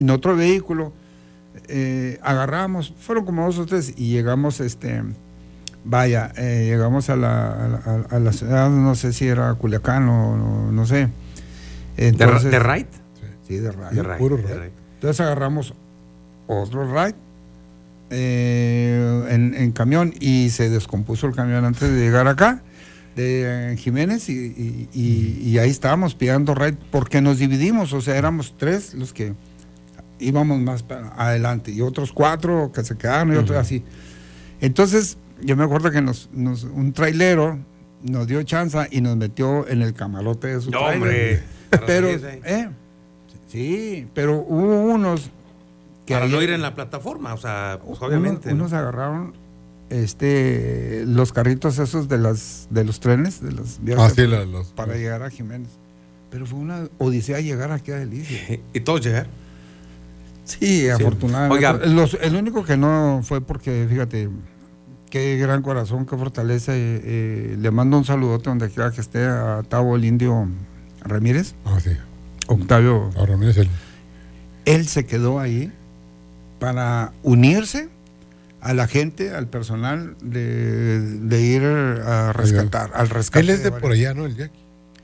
en otro vehículo, agarramos, fueron como 2 o 3 y llegamos, llegamos a la ciudad, no sé si era Culiacán o no sé. Entonces, ¿De ride? Sí, de ride. De ride. Puro de ride. ride. Entonces agarramos otro ride en camión y se descompuso el camión antes de llegar acá, de Jiménez, y ahí estábamos pidiendo ride porque nos dividimos, o sea, éramos 3 los que íbamos más para adelante y otros 4 que se quedaron y otros así. Entonces, yo me acuerdo que un trailero nos dio chance y nos metió en el camarote de su No, trailer. hombre. Pero, sí, pero hubo unos que Para ahí- no ir en la plataforma, o sea, pues obviamente. unos ¿no? agarraron los carritos esos de los trenes, de las vías Ah, sí, para llegar a Jiménez. Pero fue una odisea llegar aquí a Delicia. Y todos llegaron. Sí, afortunadamente. Oiga. El único que no fue porque, fíjate, qué gran corazón, qué fortaleza. Le mando un saludote donde quiera que esté a Tavo el Indio Ramírez, Ah, sí. Octavio. Ahora mira, Él se quedó ahí para unirse a la gente, al personal de ir a rescatar, al rescate. él es de varios. por allá, ¿no? El Jackie.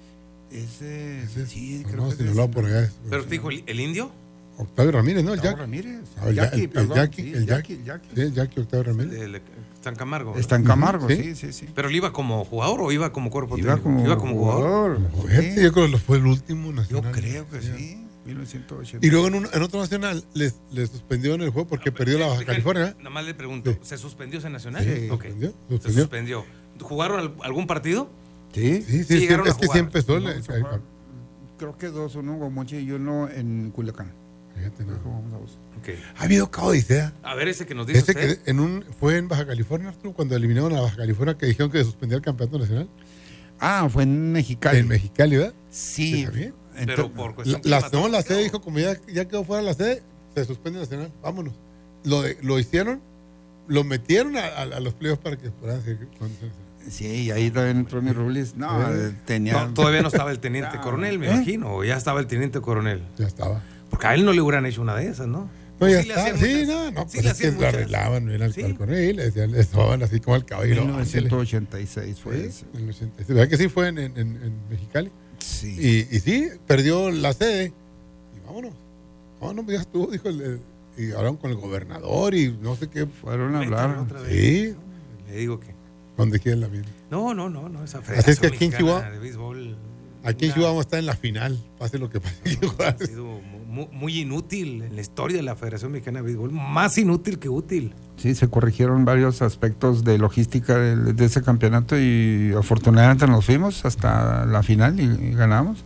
Sí, No, creo que si es no lo por allá. Pero te dijo el indio. Octavio Ramírez, ¿no? El Octavio Jackie. Ramírez. Ah, el Jackie, perdón, Jackie, sí, el Jackie. Sí, el Jackie Octavio Ramírez. de San Camargo. Está en Camargo, Sí. sí. Pero él iba como jugador o iba como cuerpo Iba técnico? como jugador. Fíjate, sí. yo creo que fue el último Yo nacional. creo que sí, 1980. Y luego en otro nacional le suspendió en el juego porque perdió la Baja California. Nada más le pregunto, Sí. ¿se suspendió ese nacional? Sí. Ok. Se suspendió. ¿Jugaron algún partido? Sí, Sí, llegaron a es que sí jugar. empezó. No, se jugaron, creo que 2, uno en Guamoche y uno en Culiacán. Fíjate, no. Jugamos a 2. Ok. Ha habido cada odisea. A ver, ese que nos dice Ese usted. que fue en Baja California, Arturo, cuando eliminaron a Baja California, que dijeron que suspendía el campeonato nacional. Fue en Mexicali. En Mexicali, ¿verdad? Sí. ¿Está bien? Pero por cuestión La climatológica, sede ¿o? dijo, como ya quedó fuera la sede, se suspende el nacional, vámonos. Lo hicieron, lo metieron a los playoffs para que puedan seguir con el nacional. Sí, y ahí también entró mi Rulis. No, tenía. No, todavía no estaba el teniente coronel, me imagino. O ya estaba el teniente coronel. Ya estaba. Porque a él no le hubieran hecho una de esas, ¿no? No, O ya sí le está. hacían Sí, muchas. no, Sí pues le es que hacían lo muchas. arreglaban bien al Sí. coronel, le estaban así como al caballo. 1986 fue ese. En el 86. ¿Verdad que sí fue en Mexicali? Sí. Y sí, perdió la sede. Y vámonos. No, ya estuvo, dijo y hablaron con el gobernador y no sé qué. Fueron a Métalo hablar. otra vez. Sí, Le digo que. donde quiera la vida. No, esa Así es que Federación aquí en Mexicana Chihuahua- de béisbol. Aquí en una- Chihuahua vamos a estar en la final, pase lo que pase. aquí en Ha Juárez. sido muy inútil en la historia de la Federación Mexicana de Béisbol. Más inútil que útil. Sí, se corrigieron varios aspectos de logística de ese campeonato y afortunadamente nos fuimos hasta la final y ganamos.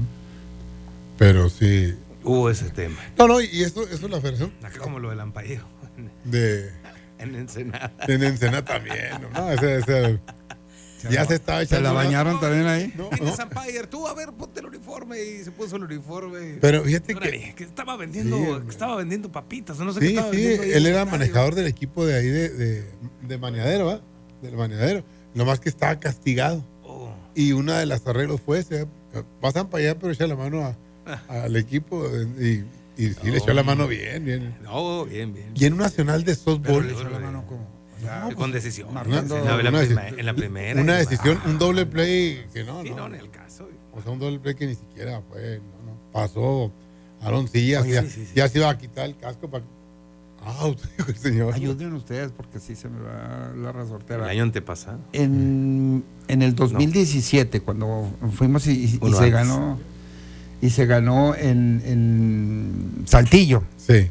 Pero sí. Hubo ese tema. No, y eso es la federación Acá como lo del ampalleo de en Ensenada. en Ensenada también. ¿No? Ese, ya se estaba ¿Se echando. la bañaron también ahí? No, ¿Quién no. es umpire? Tú, a ver, ponte el uniforme. Y se puso el uniforme. Pero fíjate Órale, que estaba vendiendo, Sí, que estaba vendiendo papitas. No sé qué Sí, estaba sí, vendiendo ahí en él el era estadio. manejador del equipo de ahí de Maniadero, ¿va? Del Maniadero. Nomás que estaba castigado. Oh. Y una de las arreglos fue, pasan para allá, pero echa la mano al equipo y sí le echó la mano bien. No, bien. Y en un nacional de Pero softball, le echó la mano como. Con decisión. marcando En la primera. una y decisión, demás. un doble play que no, Sí, no. no, en el caso. O sea, un doble play que ni siquiera fue, no. Pasó Aaron Sillas, Oye, ya, sí. ya se iba a quitar el casco para. Dijo el señor. Ayuden ustedes porque sí se me va la El resortera. año antepasado. En el 2017, cuando fuimos y Uno se antes. ganó. Y se ganó en Saltillo. Sí.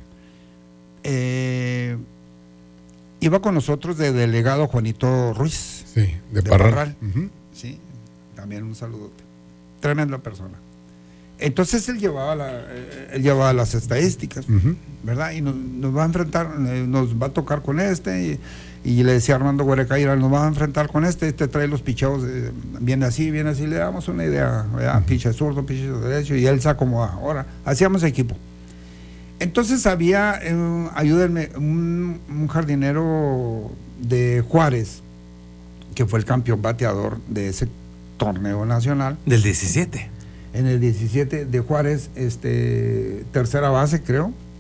Iba con nosotros de delegado Juanito Ruiz. Sí, de De Parral. Parral. Ujú. Sí, también un saludote. Tremenda persona. Entonces él llevaba las estadísticas, Ujú. ¿verdad? Y nos va a enfrentar, nos va a tocar con y le decía a Armando Guarecaira, nos va a enfrentar con este trae los picheos, viene así, le damos una idea, ¿verdad? Piche zurdo, piche derecho, y él se acomoda. Ahora, hacíamos equipo. Entonces había, ayúdenme, un jardinero de Juárez, que fue el campeón bateador de ese torneo nacional. Del 17. En el 17 de Juárez, tercera base, creo.